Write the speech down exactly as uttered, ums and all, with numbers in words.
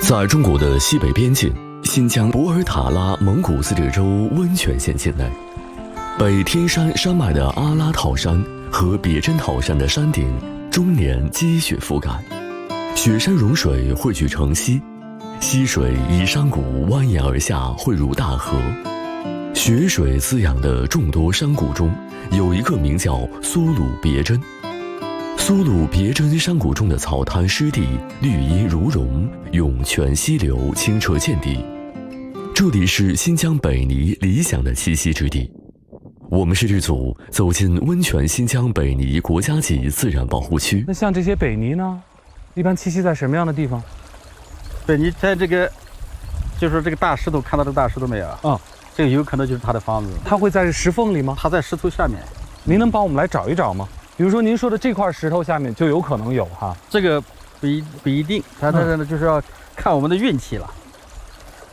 在中国的西北边境，新疆博尔塔拉蒙古自治州温泉县境内，北天山山脉的阿拉陶山和别针陶山的山顶终年积雪覆盖，雪山融水汇聚成溪，溪水依山谷蜿蜒而下，汇入大河。雪水滋养的众多山谷中，有一个名叫苏鲁别针。苏鲁别针山谷中的草滩湿地绿荫如绒，涌泉溪流清澈见底。这里是新疆北泥理想的栖息之地。我们是剧组走进温泉新疆北泥国家级自然保护区。 那像这些北泥呢，一般栖息在什么样的地方？ 北泥在这个，就是这个大石头，看到这个大石头没有？啊、嗯，这个有可能就是它的房子。 它会在石缝里吗？ 它在石头下面。 您能帮我们来找一找吗？比如说您说的这块石头下面就有可能有哈。 这个不一不一定，它这个呢就是要看我们的运气了。